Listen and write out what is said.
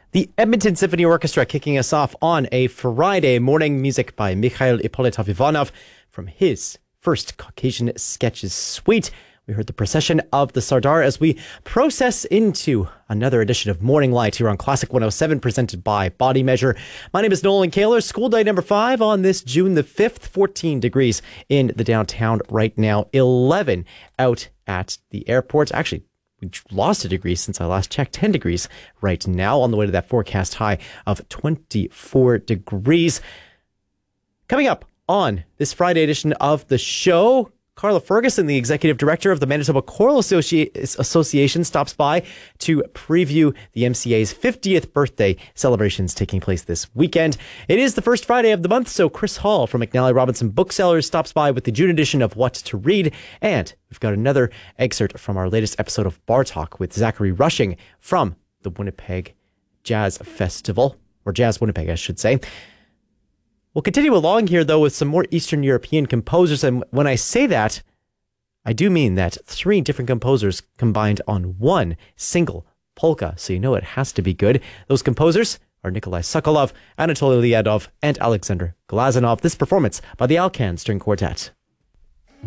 The Edmonton Symphony Orchestra kicking us off on a Friday morning. Music by Mikhail Ippolitov-Ivanov from his first Caucasian Sketches Suite. We heard the procession of the Sardar as we process into another edition of Morning Light here on Classic 107, presented by Body Measure. My name is Nolan Kaler. School day number 5 on this June the 5th, 14 degrees in the downtown right now, 11 out at the airport. Actually, we lost a degree since I last checked. 10 degrees right now, on the way to that forecast high of 24 degrees. Coming up on this Friday edition of the show, Carla Ferguson, the executive director of the Manitoba Choral Association, stops by to preview the MCA's 50th birthday celebrations taking place this weekend. It is the first Friday of the month, so Chris Hall from McNally Robinson Booksellers stops by with the June edition of What to Read. And we've got another excerpt from our latest episode of Bar Talk with Zachary Rushing from the Winnipeg Jazz Festival, or Jazz Winnipeg, I should say. We'll continue along here, though, with some more Eastern European composers. And when I say that, I do mean that 3 different composers combined on one single polka. So you know it has to be good. Those composers are Nikolai Sokolov, Anatoly Lyadov, and Alexander Glazunov. This performance by the Alcan String Quartet.